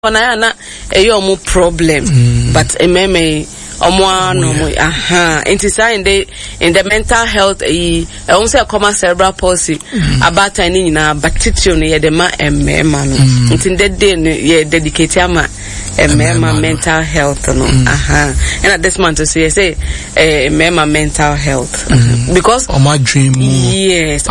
na eyo problem but ememe in the mental health also common cerebral palsy about any na bacterium ye de ma emema no in the day ye dedicate ama emema mental health no and at this month to say emema mental health because my dream yes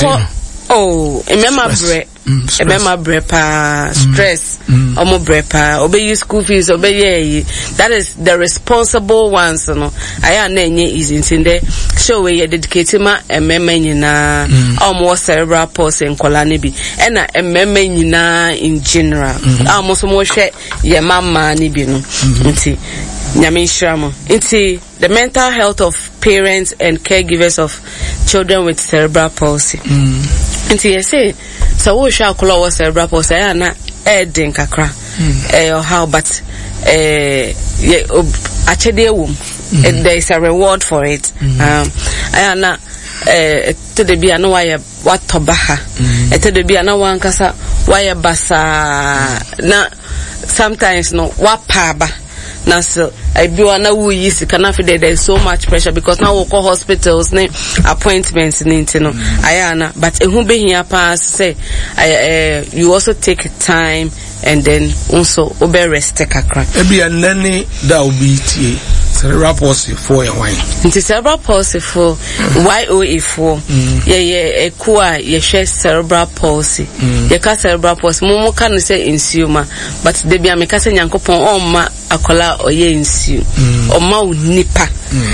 remember brepa stress brepa obey school fees obey that is the responsible ones no aya na enye is in there show we dedicate ma emema nyina cerebral palsy nkola ne bi na emema nyina in general so mo hwe ye mama ne bi no nti nyame nhyiramo nti the mental health of parents and caregivers of children with cerebral palsy nti you say so we shall call cerebral palsy na edin kakra how but actually there is a reward for it na to the be no why what tobaha to the be no one kasa why basa na sometimes no what paba na so I be na wo yi sika na there is so much pressure because now we call hospitals ne appointments ne no ayana but ehu be here pass say you also take time and then also obe rest kakra e be nani da obi tie cerebral palsy for your wine nti cerebral palsy for YOA for ye ekua ye share cerebral palsy ye ka cerebral palsy mo kan say insiuma but de bia me ka say nyankopon omma akola oye insiu omma nipa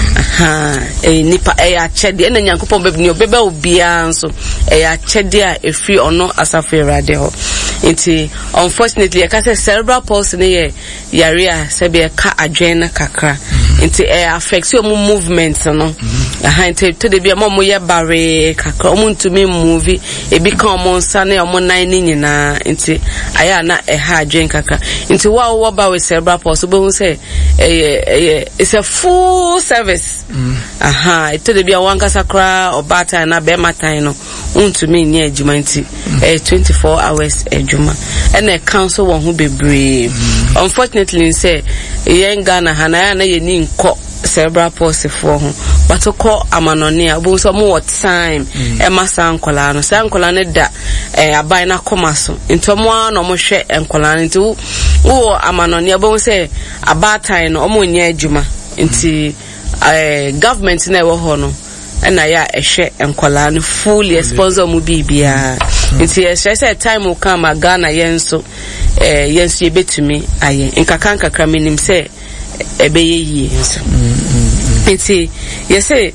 nipa ya chede na nyankopon bebni obeba obia nso ya chede a efi ono asafirade ho nti unfortunately ye ka say cerebral palsy ne ye yare a se be ka adwena kakra nti affects your movements no to the be mo ye bare kakra omuntumi move e become on sane o mo nan ni nyina nti aya na ha adwen kakra nti wa ba with cerebral palsy bo hu say it's a full service to the be one kasakra obata na be matan no untumi nya adwuma nti 24 hours adwuma and a council won hu bebre unfortunately say yenga na hana na ye ni nko cerebral palsy for ho but ko amanone abu so mo time e masa nkola no sa nkola ne da aban na koma so ntomo no mo hwe nkola nti wo amanone abu say abatan no mo nya adwuma nti government na wo ho no na ya ehwe nkola no fully sponsor mu bibia nti say time will come Ghana yenso yenso yebetumi aye nkaka nkakra menim say ebeye yi nso nti say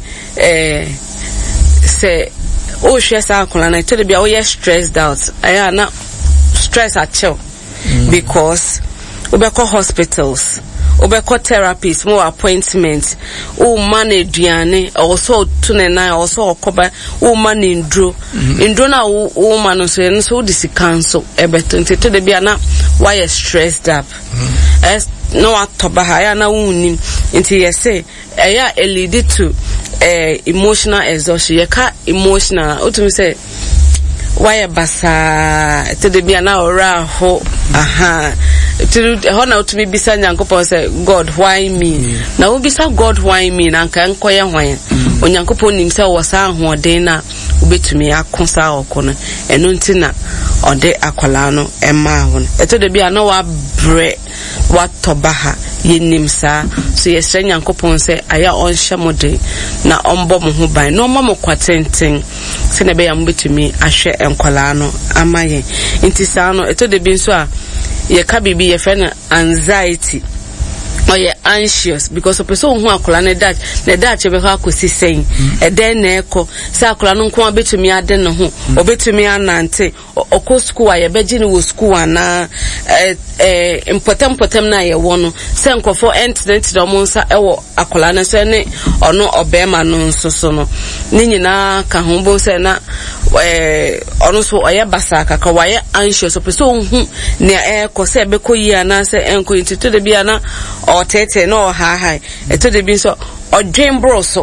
say o hwe sa akola na to be o ye stressed out aya na stress at you because obeko hospitals obeko therapies more appointments o man aduane also to na also okoba o man ndro na o man so discanso ebeto nti to be na why stressed up no atoba ya na unim nti say eya lead to emotional exhaustion ye ka emotional otumi say why basa to the be na ora ho to na to be bisa nyankopon say God why me na wo bisa God why me na nka nkoye hwan onyankopon nim say wo sa ahoden na ubetumi akosa okono eno nti na ode akola no ema ho to the be na wa bre what tobaha yenim sa so ye sɛ nyankopon sɛ aya onhye mode na ombo mo ho ban no mo kwatenten se na be ya mbetumi ahwɛ enkola no amaye nti sa no eto de bi nso a ye ka bibi ye fe na anxiety or you're anxious because a person who akola ne that chebe ha akosi sen e den na eko say akola no nko abetumi ade ne ho obetumi anante okọ school aye beji ne wo school ana important na ye wono say nkofo internet do mo nsa ewo akola ne so ne ono obema no nso so no ni nyina ka ho bo say na ono so oye basa kaka waye anxious a person hu ne eko say bekoyi ana say enko into de bia na o tete no ha eto de bi so odwen bro so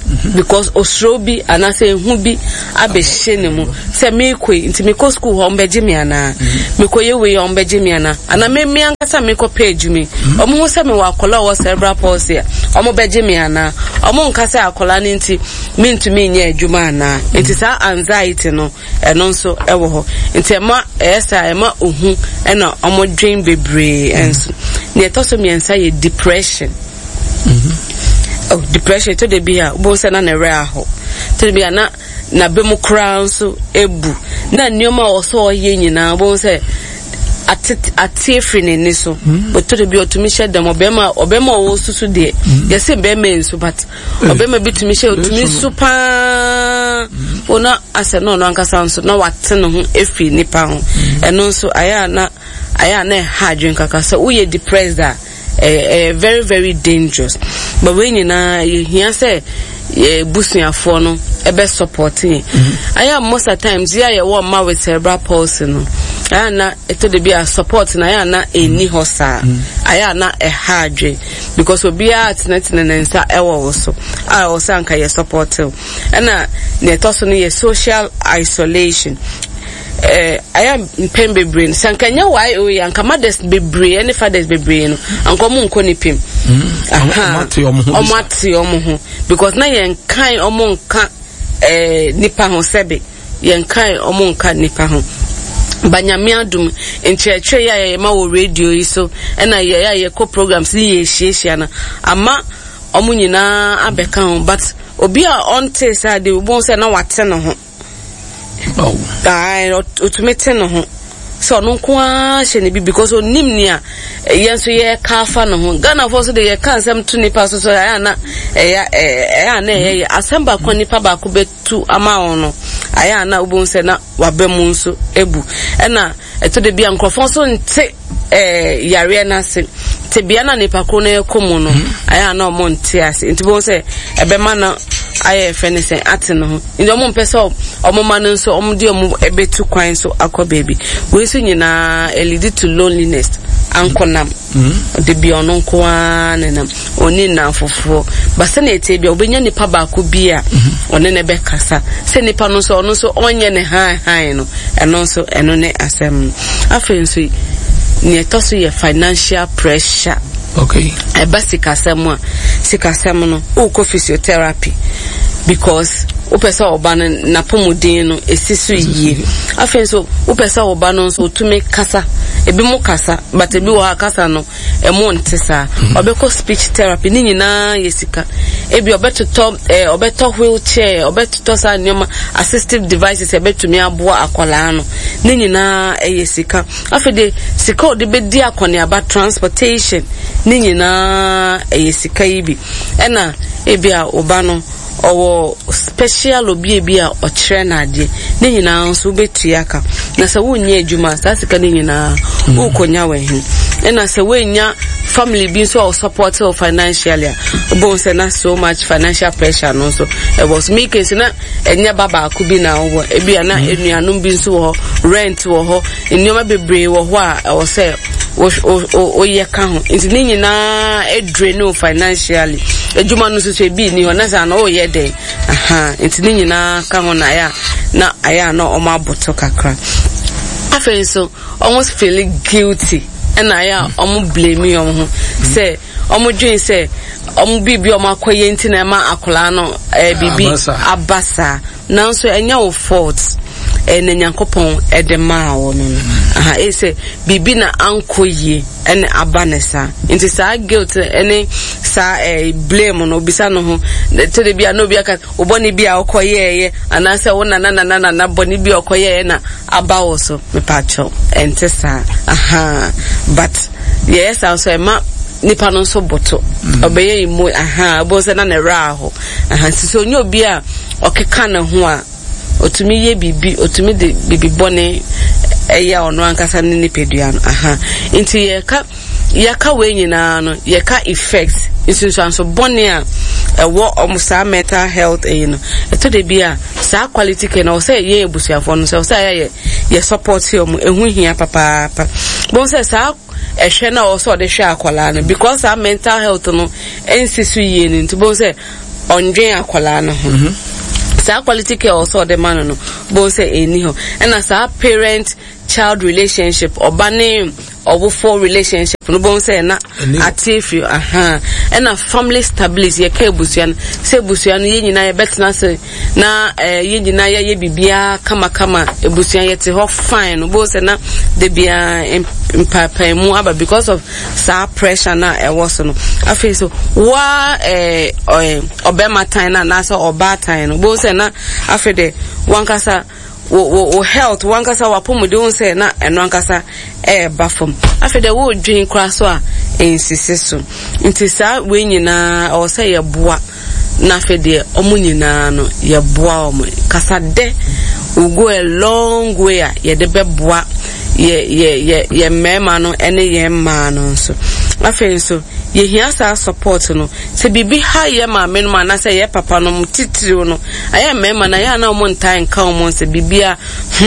because osrobi anase hu bi abehye ne mu se mekoi nti meko school ho mbeje me ana mekoye we ho mbeje me ana me ankasa meko page me omo ho se me wa akola wo cerebral palsy omo beje me ana omo nkasa akola ne nti me ntumi nya adwuma ana nti sa anxiety no eno nso ewo ho nti ema esa ema ohu ena omo dream bebre enso ne toso me ensa ye depression. Oh, depression to the beer, both and a rare ho. To be a na bemu crown so ebu. Na nyoma also yen na won't say at tearfree in this, but to the be to me shed them obema also so dear. Yes, say bemen so, but obema be to me to me super. Oh, not as a no sound so no what ten on if nippon. And also I am not hard drink so we depressed that. Very very dangerous, but when you hear say busuafo no ebe supporting I am most of the times here one man with cerebral palsy no I na eto de be a support na I na eni hosa I na a hard because obi at net nensa ewo so I also anka ye support and na toso no ye social isolation. I am pembe brain sankanya why o yanka mothers bebre any fathers bebre no anko mo nko nipim omati omo ho because na yen kan omo nka nipa ho sebe yen kan omo nka nipa ho banyame adum encheche ya ma wo radio yi so na ye ko programs ni ye hiehyia na ama omo nyina abeka ho but obi a on taste ade wo say na wate no ho. Oh, I automate no ho. So no kwa shene bi because onim ni a yenso ye ka fa no ho. Ghana for so de ye kan sem to nipa so ya na ye asamba kwa nipa ba ko betu ama ono. Aya na ubon se na wabemu nso ebu. Na eto de bia nkrofon so nte yare na se te bia na nipa ko na ekomu no. Aya na omo nte ase. Nti bon se ebema na aye fenese ate no ho ndi omo mpese omo man nso omo di omo ebetu kwan so akọ baby we so nyina lead to loneliness ankonam de bi ono nko anenam oni na fofo basa na ete bia obenya nipa ba ko bia one ne be kasa se nipa no so ono so onye ne han no eno so eno ne asem afen so ni etoso ye financial pressure. Okay. Sikasem no uko physiotherapy because upesa obana na pomodin no esisu yie afen so upesa obana no so tumi kasa ebi mu kasa but ebi wo kasa no emo ntesa obeko speech therapy ni nyina yesika ebi obeto wheelchair obeto sa nyoma assistive devices ebetumi aboa akola no ni nyina yesika afede sika ode bedi akone aba transportation ni nyina yesika yibi ena ebi a obano owo special obi a ochre na ade ne nyina nso betu aka na se wonye adwuma sasika ne nyina ukonya wehin na se wenya family bi so support or financially bon se na so much financial pressure no so it was making se na enya baba ku bi na wo ebi na enuanum bi so ho rent wo ho enioma bebre wo ho a wo se o ye ka ho nti ne nyina drain financially adwuma no so bi ni ho na sa na o ye den nti ne nyina ka ho na aya na o ma boto kakra afen so almost feeling guilty and aya omo blame you ho say omo dream say omo bibi omo akoye nti na ma akola no bibi abasa now so enya wo fault na nyankopon edema wo no say bibi na ankoye ene abanesa nti sa guilt ene sa blame no bisa no ho to de bia no bia ka oboni bia okoye ana say wona na boni bia okoye na abawo so me pacho ente sa but yes also ema nipa no so boto obeye imu bo se na ne ra ho so nyo bia okeka na ho a otumi ye bibi otumi de bibi bone eya ono ankasa ne nipedua no nti yeka we nyina no yeka effects insuranso bone a ewo omusa mental health no eto de bia sa quality ke na say ye ebusuafo no say ye support you ehu hia papa bon say sa ehwe na also de hwe akola no because our mental health no ensisu ye ni nti bon say ondwen akwala no ho sa quality care also the man no bo say eni ho na sa parent child relationship obane obufo relationship no bo say na atifi na family stability ye ka busuan se busuan ye nyina ye betna se na ye nyina ye bibia kama ebusuan ye te ho fine no bo say na de bia impapa mu aba because of sa pressure na e was no afi so wa obema time na so oba time no bo say na afi de wankasa wo health wankasa wapomude won say na eno ankasa bafom afi de wo dwen kra so a ensisi so nti sa we nyina o say ye boa na afi de omu nyina no ye boa omu kasa de we go a long way ye de beboa ye mema no ene ye ma no so afi so ye hia sa support no se bibi ha ye ma me no na se ye papa no mtitiri no aya mema na ya na omo ntan ka omo se bibia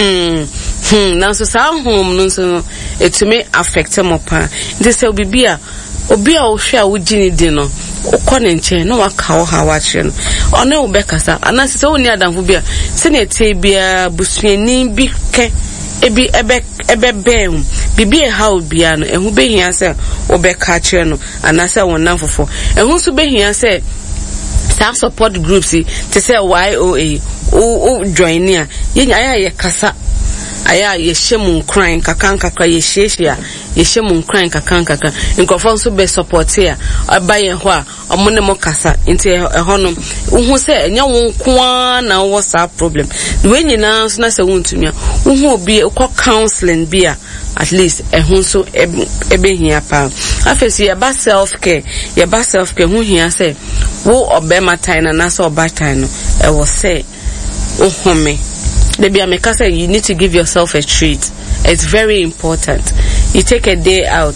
na so sa home no so etumi affect mo pa nti se bibia obi a ohwe a wugini di no ukone nche no waka wo ha wa kire no one wo bekasa anase se woni adamfo bia se na tie bia busuani bi ke ebi ebe bem bibi ha obia no ehu behia se obeka kire no anase wonam fofo ehu so behia se staff support groups te say YOA o join ya aya ye kasa aya ye shemu crying kakanka ye sheshia ye shemu crying kakanka nkofo so be support ya abaye ho a omone mo kasa nti ehonom uhu se enya won kwa na wo sa problem we nyina so na se wontumia uhu obi ko counseling bia at least ehun so ebe hia pa afesi ya ba self care hu hia se wo obema time na so oba time no e wo se ohome Debi ameka say you need to give yourself a treat. It's very important. You take a day out.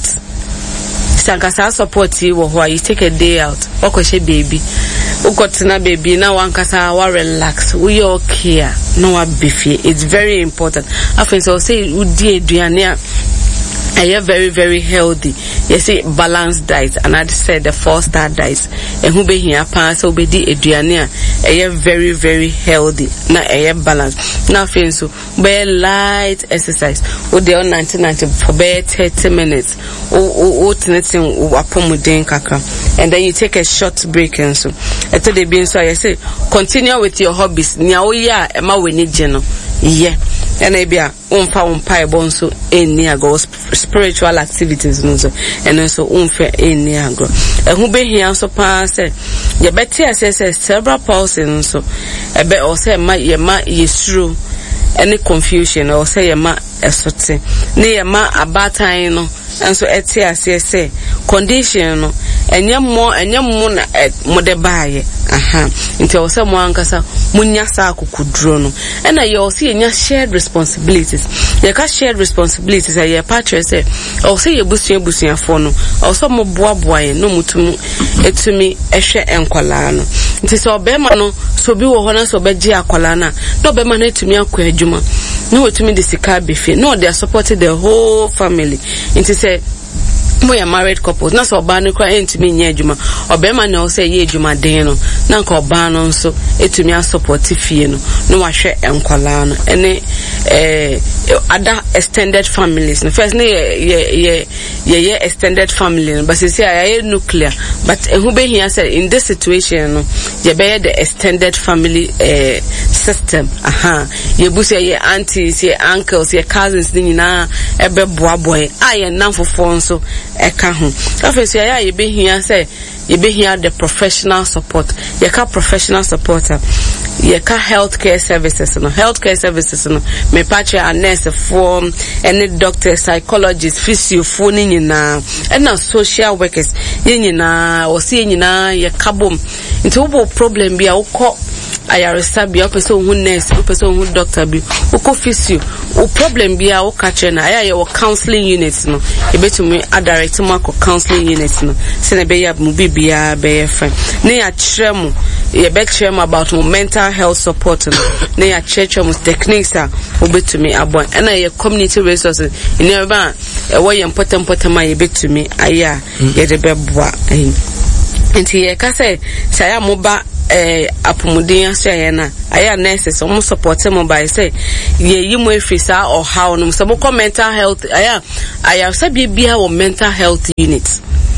Sankasa support you or you take a day out. Okoshe baby. Ukotina baby na wankasa wa relax. We okay. No wa beefy. It's very important. After so say udi aduane a very very healthy. You see balanced diet and I said the 4-star diet. Ehu be hia pa so be di aduane a very very healthy na balanced. Now feel so be light exercise. O dey on 1990 for be 30 minutes. O tinitin apomuden kakra. And then you take a short break and so. Eto dey be so I say continue with your hobbies. Nya o ya e ma weni je no. Yeah. And ebia umfa umpa so eni ago spiritual activities no so and so umfa eni ago ehu be hia so pa say ye beti asese cerebral palsy no so ebe o say ma yesuro any confusion or say ye ma esote ne ye ma abatan no enso eti asese condition no enyem na mode baaye nti o say mo ankasa munya sa akukuduro no na ye o say enya shared responsibilities ye ka shared responsibilities ye patch say o say ye busuan fo no o so mo boaboa ye no mutum etumi ehwe enkwala no nti so obema no so bi wo ho na so beje akwala na no obema na etumi akwa adwuma no etumi de sika befe no they are supporting the whole family nti say we are married couples na so oba no kwa entimi nya adwuma obema na o say ye adwuma den no na nka oba no nso etumi support fie no no wahwe enkwala no ene other extended families no first na ye extended family no but say ay nuclear but who be here say in this situation no ye be the extended family system ye busu ye aunties ye uncles ye cousins ni na ebe boaboy aye namfofo nso eka ho afesi ya ye be here say you be here the professional support ye ka professional supporter ye ka healthcare services no me patch a nurse form any doctor psychologist physio phone nyina and social workers nyina o see nyina ye kabom nti wo problem bia wo ko ayaresa bia person hu nurse person hu doctor bi wo ko physio wo problem bia wo ka che na aya ye wo counseling units no e betumi direct mo ko counseling units no se na be ya mu bibia be ye friend ne ya kiremu ye be kiremu about mental health support no ne ya kiremu techniques a wo betumi abon na ye community resources in eba e wo ye important ma ye betumi aya ye de be boa nti ye ka say saya mo ba apomuden ahye na aya nurses omo support mo by say ye yi mo efisa or how no so mo mental health aya say bia wo mental health unit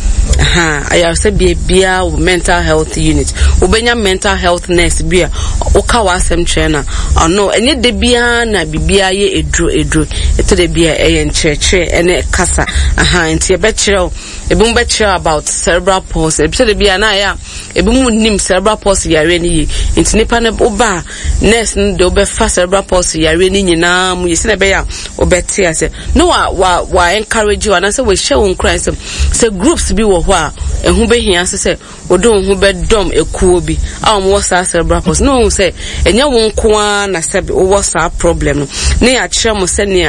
aya say bia wo mental health unit obenya mental health nurse bia oka wasem trainer no enye de bia na bibia ye edro eto de bia ncheche ene kasa nti e be kire ebum be kire about cerebral palsy eto de bia na ya ebum nim cerebral palsy yare ni nti nipa ne oba nurse no de obefa cerebral palsy yare ni nyina mu yesi na be ya obeti ase no wa encourage you and say we share on Christ say groups bi wo ho a ehu be hia se odo hu be dom ekuo bi a mo sa cerebral palsy no say enya won ko na se wo sa problem no ne ya kire mo se ne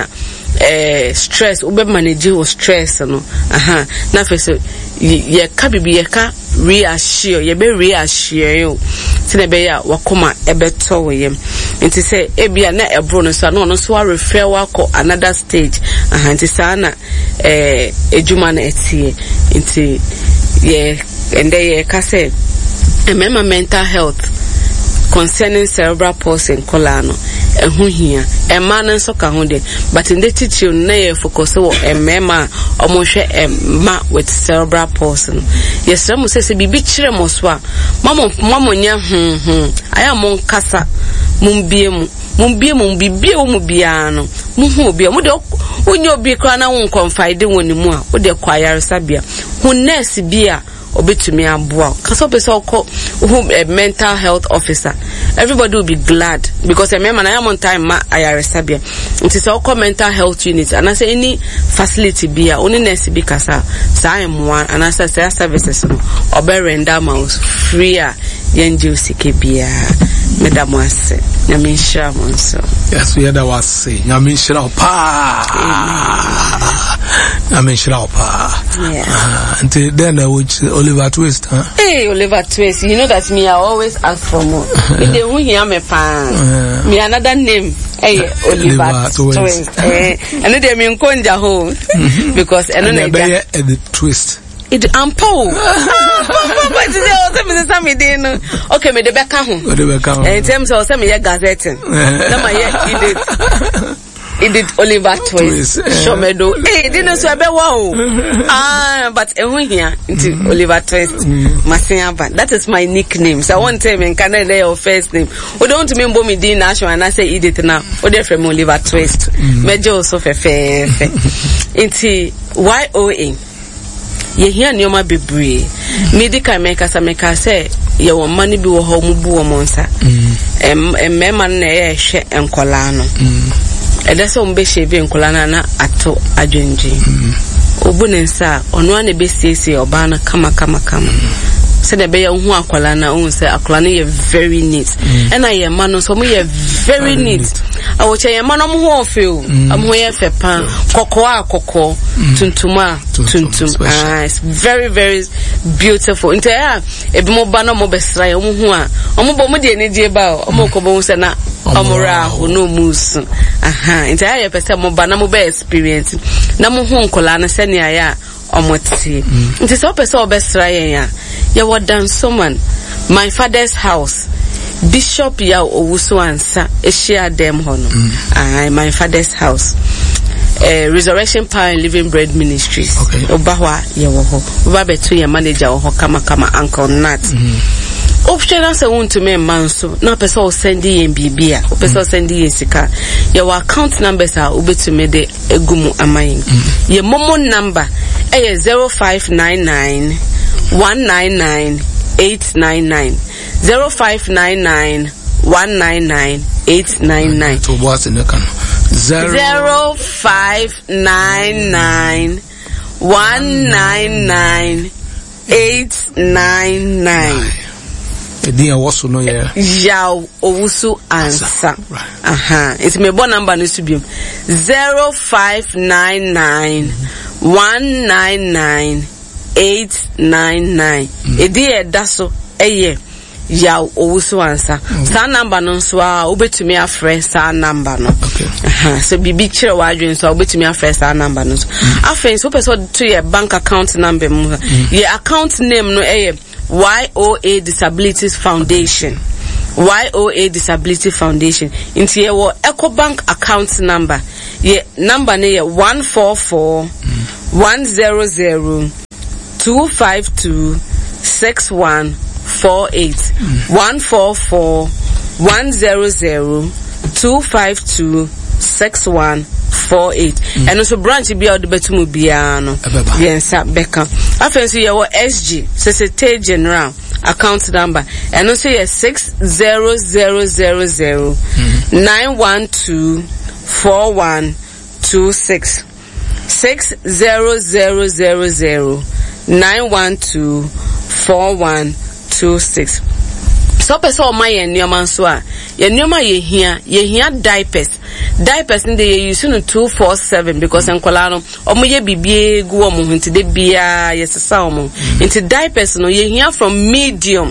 stress ube manage o stress no na fe so ye ka bibi ye ka reassure ye be reassure you ti na be ya wakoma ebeto wo yem nti say ebia na ebro no so no so refer wako another stage nti sana ejuma na etie nti ye ende ye ka say emema mental health concerning cerebral palsy in Kolano ehu hia ema na nso ka ho de but in the teaching na ye focus wo emema omohwe ema with cerebral palsy yes ramu se bibi kire mo so a mamo nya aya mon kasa mumbie mu bibie wo mu bia no mu hu obi mu de onye obi kra na won confide woni mu a wo de kwayare sabia hu nurse bia obetumi aboa kaso pese okọ mental health officer everybody will be glad because remember na am on time ma ayaresabia nti se okọ mental health unit and I say any facility bia only nurse bi kasa sa emwa and I say services no oberenda mouse free a yenje usike bia madam wase na menshira monso yes we had was say na menshira pa na menshira pa until then Oliver Twist, huh? Hey, Oliver Twist. You know that me, I always ask for more. If they won't hear me, me another name. Hey, Oliver Twist. And then they mean Konja home because I don't know the twist. It ampo. Okay, me the back home. In terms of some gazetting. It did Oliver Twist. Shomedo. Hey, didn't so be wow. But here into Oliver Twist. Masiamba. That is my nickname. So I won't tell me in Canada your first name. We don't remember me Dean National and I say Edith now. Or they from Oliver Twist. Major also fe. Into YOA. Ye hear nyoma bebre. Medical meka say ye wo mani bi wo ho mu bu wo monsa. Mema na ye hwe enkola no. Edase ombe sheve nkolana na ato adwenje obunensa ono ane be sese obana kama se de be ya hu akwala na hu se akwala na ye very neat and I ye man so mo ye very neat awoche ye man mo ho ofeu am ho ye fepa kokko tuntuma it's very very beautiful inte ya ebi mo ba na mo besra ye mo hu a mo bo mo de ni die ba o mo ko bo se na omura ho no mus inte ya pese mo ba na mo be experience na mo hu nkola na se ne ya omoti inte so pese obesra ye ya wa dan someone my father's house Bishop ya owusu ansa eshia dem hono my father's house Resurrection Power and Living Bread Ministries obahwa ye wo ho oba betu ye manager wo ho kama Uncle Nat option say want to me manso na person o send yen bibia o person send yen sika your account numbers are obetu me de egumu amayin ye momo number 0599 199 899 0599 199 899 to what's in the can 0599 199 899 Edia waso no ye ya owusu ansa it's me bon number no subim 0599 199 899 Edia daso eye ya owusu ansa sa number no so a obetumi afre sa number no so bibi kire wadwen so obetumi afre sa number no so afre so person to your bank account number mu your account name no YOA Disabilities Foundation. YOA Disability Foundation. Into your EcoBank account number. Ye number ne 144 100 252 6148. 144 100 252 6148. And also branch be out the betumu biano. Yensa beka. Afenso ye SG Societe General account number. And also ye 60000 912 4126. 60000 912 4126. So person my nyoma so a ye nyoma ye hia diapers in the use no 247 because enkola no omo ye bibie gu omo nti de bia yesesa omo nti diapers no ye hia from medium,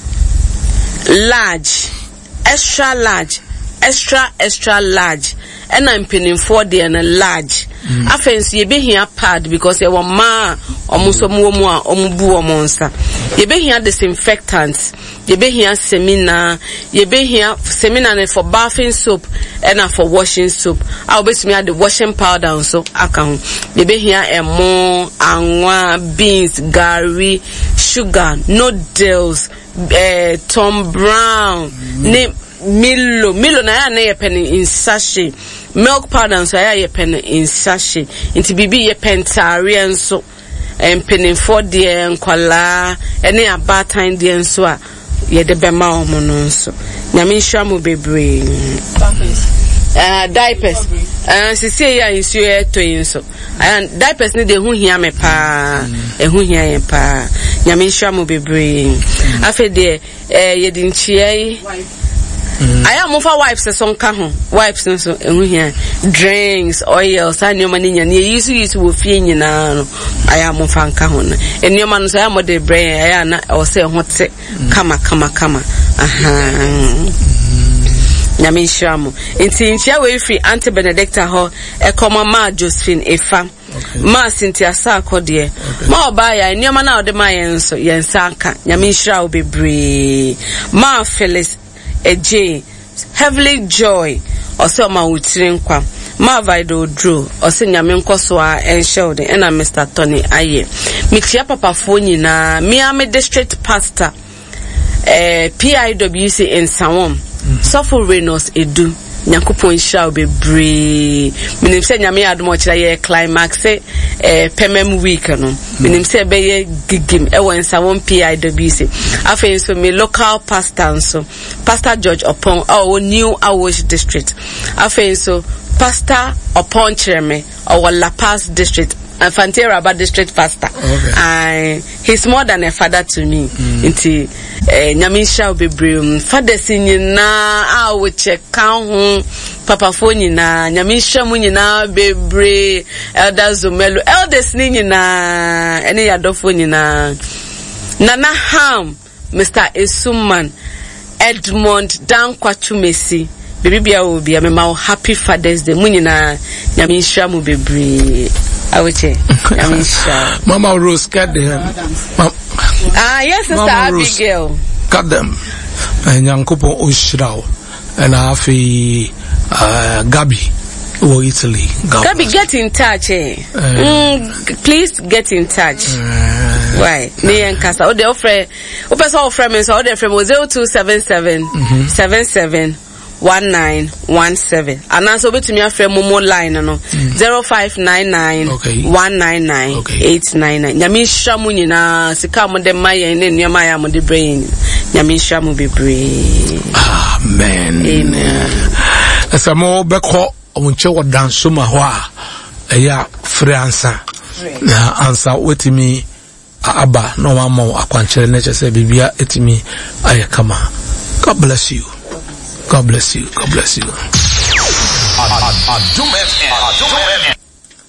large, extra large, extra large, and I'm pinning for the and a large. I fancy ye be here pad because ye want ma almost omubu monster. Ye be here disinfectants, ye be here seminar, ye be here seminar for bathing soap and for washing soap. I'll be me at the washing powder so account. Ye be here a more angwa, beans, gari, sugar, noodles, Tom Brown, Milo na ya penny in sachet. Milk powder so ya penny in sachet. Into bibi ye pentarian so and penny for dear and kwala and a bad time dear and so ye de bema omono so. Nyami shamu bebre. Diapers. She say ya is you to so. And diapers need the hu here me pa. E hu here pa. Nyami shamu bebre. Afe de ye din chie. I am for wipes as on cajon, wipes and so here, drinks, oils, and your money, and you usually to feed you now. I am on fan cajon, and your man's am of the brain, or say what say, kama. Yami Shamu. It's in Chiawe free Auntie Benedicta Ho, a common ma Josephine, a fam. Ma Cynthia Sarko dear. Ma Baya, and your man out the Mayan so Yan Sanka, Yami Shao be bree. Ma Phyllis. J Heavenly Joy or some wutirinkwa ma Vido Drew or senya menkoswa and Sheldon and Mr. Tony Aye Mikia papa phone na Miami District Pastor PIWC in Sawom Sofo Reynolds Edu Nyakupon shall be bree. Minim say nyame admo kira ye climax pemem week no. Minim say be ye gigim e won sa won PIWC. Afen so me local pastor so Pastor George upon our new Awosh district. Afen so Pastor upon Chireme our La Paz district. Fantera district pastor. Okay. He's more than a father to me. Inti nyamisha obebre father sinyina a wo check kan papa phone na nyamisha mu nyina bebre elders zomelo elders nyina ene yadofo nyina Nana Ham Mr. Esumman Edmond Dankwachumesi Bibia will be a memo happy Father's Day mu nyina nyamisha mu bebre awoche nyamisha Mama Rose cut them. Yes, Sister Abigail. Cut them. And Yankopo Oshrao. And Afi Gabi. Or Italy. Gabi, get in touch, please get in touch. Why? Me and Casa. The offer. All friends. All the friends. 0277 77 1917 and also bet me a friend Momo line no 0599 199 899 nyamisha mu nyina sika mo de maye ne nyama ya mo de brain nyamisha mu bebre. Amen. Asamo beko onche wadanso ma ho a eya fransa na ansa wetimi aba no wa mo akwanchere ne chese bibia etimi ayekama. God bless you. God bless you. God bless you.